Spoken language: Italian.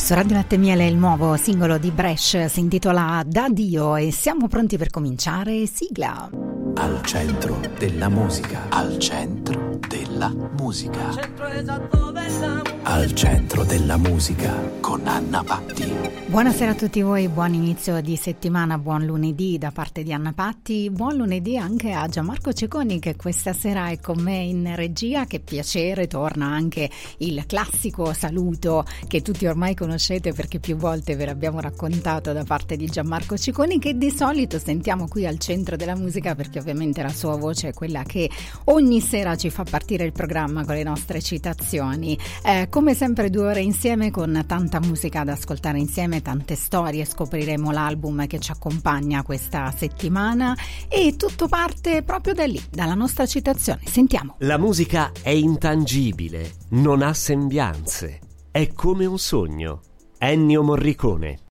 Su Radio Latte Miele il nuovo singolo di Bresh si intitola Da Dio e siamo pronti per cominciare. Sigla. Al centro della musica, al centro della musica, al centro della musica con Anna Patti. Buonasera a tutti voi, buon inizio di settimana, buon lunedì da parte di Anna Patti, buon lunedì anche a Gianmarco Cecconi che questa sera è con me in regia. Che piacere, torna anche il classico saluto che tutti ormai conoscete perché più volte ve l'abbiamo raccontato da parte di Gianmarco Cecconi, che di solito sentiamo qui al centro della musica perché ovviamente la sua voce è quella che ogni sera ci fa partire il programma con le nostre citazioni. Come sempre 2 ore insieme con tanta musica da ascoltare insieme, tante storie, scopriremo l'album che ci accompagna questa settimana e tutto parte proprio da lì, dalla nostra citazione. Sentiamo. La musica è intangibile, non ha sembianze, è come un sogno. Ennio Morricone.